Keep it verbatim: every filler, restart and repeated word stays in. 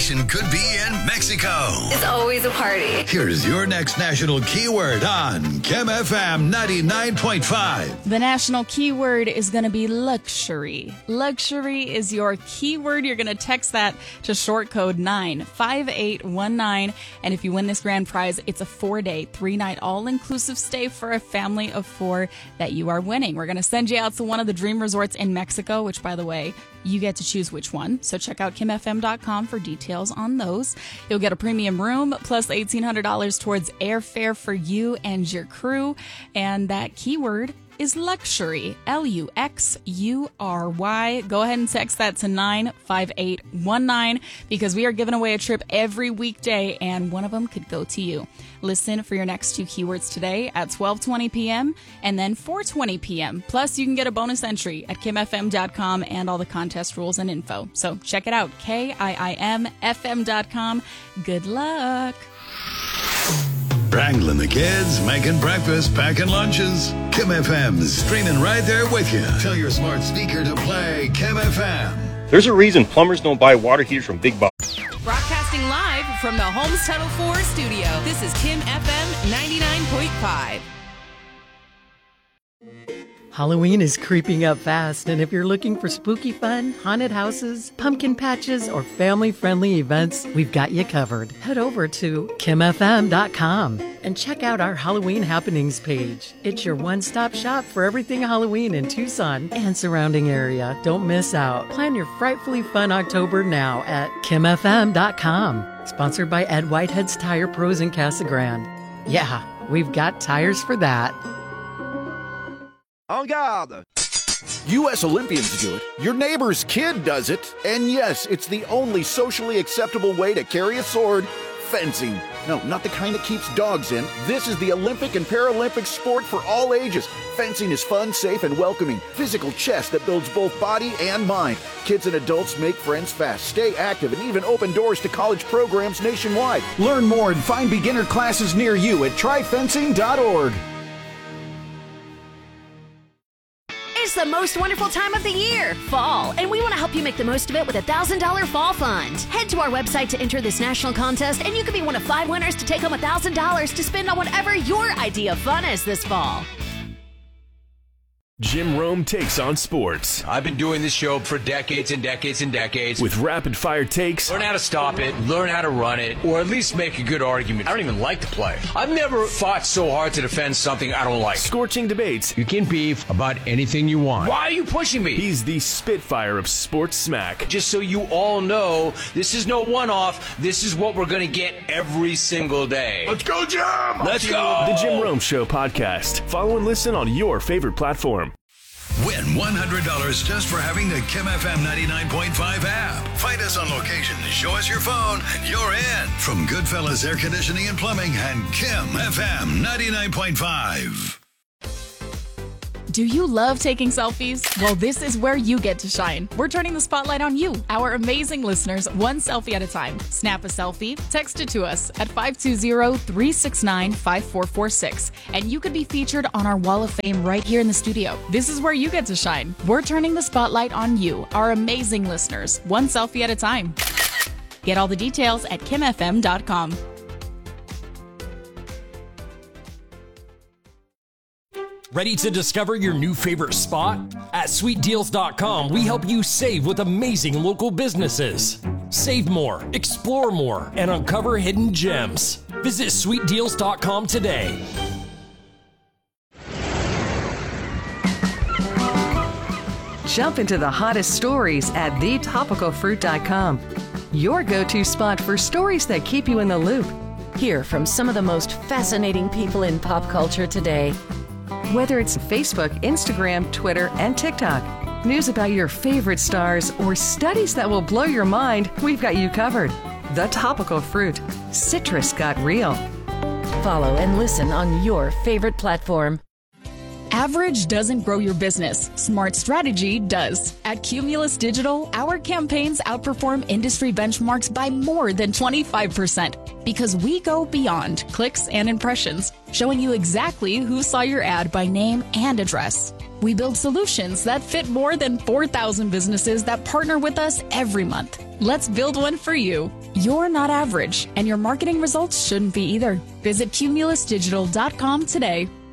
nation could be in Mexico. It's always a party. Here's your next national keyword on Kim F M ninety-nine point five. The national keyword is going to be luxury. Luxury is your keyword. You're going to text that to short code nine five eight one nine. And if you win this grand prize, it's a four-day, three-night, all-inclusive stay for a family of four that you are winning. We're going to send you out to one of the dream resorts in Mexico, which, by the way, you get to choose which one. So check out kim f m dot com for details on those. You'll get a premium room plus eighteen hundred dollars towards airfare for you and your crew. And that keyword is luxury, L U X U R Y. Go ahead and text that to nine five eight one nine because we are giving away a trip every weekday and one of them could go to you. Listen for your next two keywords today at twelve twenty p.m. and then four twenty p.m. Plus, you can get a bonus entry at kim f m dot com and all the contest rules and info. So check it out, K I I M F M dot com. Good luck. Wrangling the kids, making breakfast, packing lunches. Kim F M's streaming right there with you. Tell your smart speaker to play Kim F M. There's a reason plumbers don't buy water heaters from Big Box. Broadcasting live from the Holmes Tunnel four studio, this is Kim F M ninety-nine point five. Halloween is creeping up fast, and if you're looking for spooky fun, haunted houses, pumpkin patches, or family-friendly events, we've got you covered. Head over to kim f m dot com and check out our Halloween happenings page. It's your one-stop shop for everything Halloween in Tucson and surrounding area. Don't miss out. Plan your frightfully fun October now at kim f m dot com. Sponsored by Ed Whitehead's Tire Pros in Casa Grande. Yeah, we've got tires for that. En garde! U S Olympians do it, your neighbor's kid does it, and yes, it's the only socially acceptable way to carry a sword, fencing. No, not the kind that keeps dogs in. This is the Olympic and Paralympic sport for all ages. Fencing is fun, safe, and welcoming. Physical chess that builds both body and mind. Kids and adults make friends fast, stay active, and even open doors to college programs nationwide. Learn more and find beginner classes near you at try fencing dot org. It's the most wonderful time of the year, fall, and we want to help you make the most of it with a one thousand dollars Fall Fund. Head to our website to enter this national contest, and you could be one of five winners to take home one thousand dollars to spend on whatever your idea of fun is this fall. Jim Rome takes on sports. I've been doing this show for decades and decades and decades. With rapid-fire takes. Learn how to stop it, learn how to run it, or at least make a good argument. I don't even like to play. I've never fought so hard to defend something I don't like. Scorching debates. You can beef about anything you want. Why are you pushing me? He's the Spitfire of sports smack. Just so you all know, this is no one-off. This is what we're going to get every single day. Let's go, Jim! Let's go! The Jim Rome Show podcast. Follow and listen on your favorite platform. Win one hundred dollars just for having the Kim F M ninety-nine point five app. Find us on location, show us your phone, and you're in. From Goodfellas Air Conditioning and Plumbing and Kim F M ninety-nine point five. Do you love taking selfies? Well, this is where you get to shine. We're turning the spotlight on you, our amazing listeners, one selfie at a time. Snap a selfie, text it to us at five two zero, three six nine, five four four six, and you could be featured on our Wall of Fame right here in the studio. This is where you get to shine. We're turning the spotlight on you, our amazing listeners, one selfie at a time. Get all the details at kim f m dot com. Ready to discover your new favorite spot? At sweet deals dot com, we help you save with amazing local businesses. Save more, explore more, and uncover hidden gems. Visit sweet deals dot com today. Jump into the hottest stories at the topical fruit dot com. Your go-to spot for stories that keep you in the loop. Hear from some of the most fascinating people in pop culture today. Whether it's Facebook, Instagram, Twitter, and TikTok, news about your favorite stars, or studies that will blow your mind, we've got you covered. The Topical Fruit. Citrus got real. Follow and listen on your favorite platform. Average doesn't grow your business. Smart strategy does. At Cumulus Digital, our campaigns outperform industry benchmarks by more than twenty-five percent because we go beyond clicks and impressions, showing you exactly who saw your ad by name and address. We build solutions that fit more than four thousand businesses that partner with us every month. Let's build one for you. You're not average, and your marketing results shouldn't be either. Visit cumulus digital dot com today.